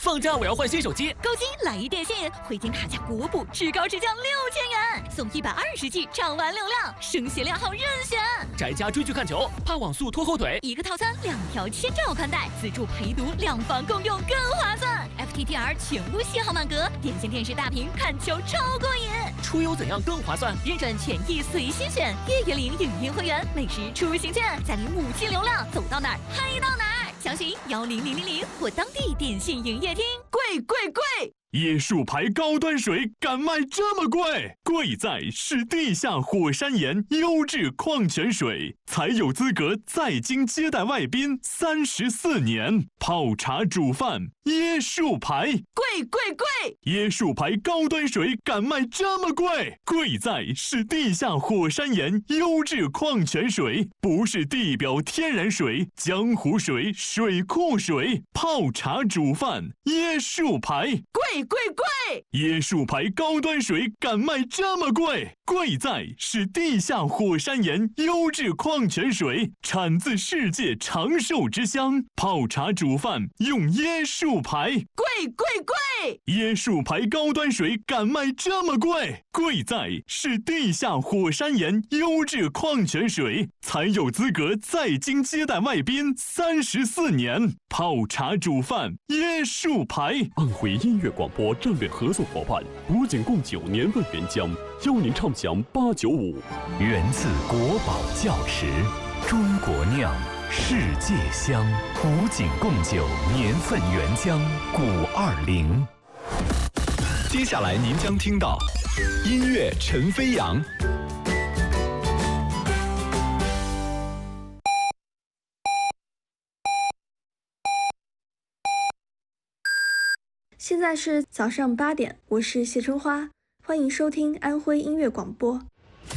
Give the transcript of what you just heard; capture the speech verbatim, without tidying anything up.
放假我要换新手机， 购机来一电信，回金卡价国补，至高至降六千元，送一百二十 G 畅玩流量，升协量号任选。 宅家追剧看球，怕网速拖后腿， 一个套餐两条千兆宽带，自助陪读，两房共用更划算。F T T R 全屋信号满格，电信电视大屏看球超过瘾。 出游怎样更划算？ 认准权益随心选，月月领影音会员，每时出行券，再领五 G 流量，走到哪儿嗨到哪儿。详询幺零零零零或当地电信营业厅。 贵贵贵！ 椰树牌高端水敢卖这么贵？贵在是地下火山岩优质矿泉水，才有资格在京接待外宾三十四年。泡茶煮饭，椰树牌， 贵贵贵！ 椰树牌高端水敢卖这么贵？贵在是地下火山岩优质矿泉水，不是地表天然水、江湖水、水库水。泡茶煮饭，椰树牌， 贵贵贵！ 椰树牌高端水敢卖这么贵？贵在是地下火山岩优质矿泉水，产自世界长寿之乡。泡茶煮饭用椰树牌， 贵贵贵！ 椰树牌高端水敢卖这么贵？贵在是地下火山岩优质矿泉水，才有资格在京接待外宾三十四年。泡茶煮饭，椰树牌。 安徽音乐广播战略合作伙伴古井贡酒年份原浆，邀您畅享八九五。 源自国宝窖池，中国酿，世界香。古井贡酒年份原浆古二零。接下来您将听到音乐陈飞扬。 现在是早上八点，我是谢春花，欢迎收听安徽音乐广播。